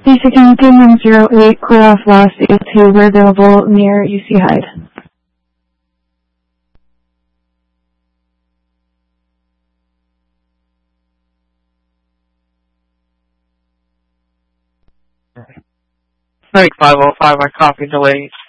Basic Hamilton 108, clear off loss A2, we're available near UC Hyde. Snake 505, I copy delayed.